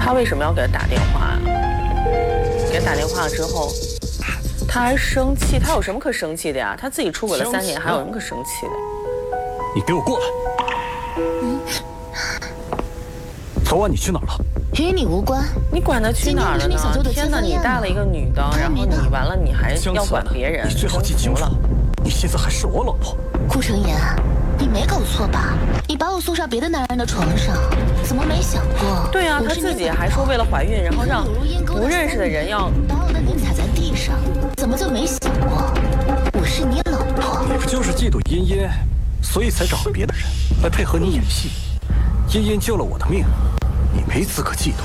他为什么要给他打电话呀？给他打电话之后，他还生气，他有什么可生气的呀？他自己出轨了3年，还有什么可生气的？ 你给我过来！昨晚你去哪儿了？ 与你无关。 你管他去哪儿了呢？天哪，你带了一个女的，然后你完了，你还要管别人？ 你最好记清楚了，你现在还是我老婆。 顾成言，你没搞错吧？你把我送上别的男人的床上，怎么没想过？ 对啊，他自己还说为了怀孕，然后让不认识的人要把我的脸踩在地上，怎么就没想过我是你老婆？ 你不就是嫉妒茵茵，所以才找了别的人来配合你演戏？茵茵救了我的命，你没资格嫉妒。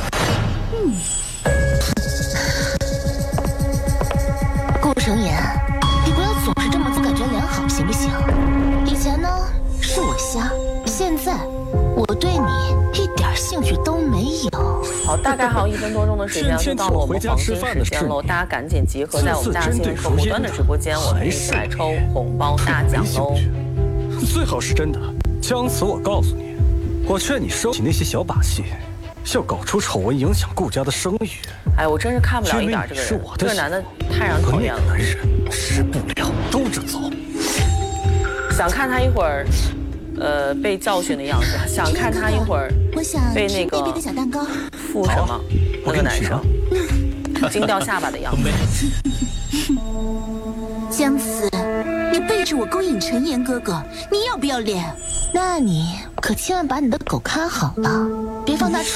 顾成言，你不要总是这么自感觉良好，行不行？以前呢是我瞎，现在我对你一点兴趣都没有。 好，大概还有1分多钟的时间就到了我们黄金时间喽，大家赶紧集合在我们大新闻客户端的直播间，我们一起来抽红包大奖喽！ 最好是真的，姜慈，我告诉你，我劝你收起那些小把戏，要搞出丑闻影响顾家的声誉。 哎，我真是看不了一点这个人，这个男的太让人讨厌了。 男人吃不了兜着走。 想看他一会儿，被教训的样子，想看他一会儿被那个付什么那个男生惊掉下巴的样子。 姜慈，你背着我勾引陈岩哥哥，你要不要脸？ 那你可千万把你的狗看好了，别放他出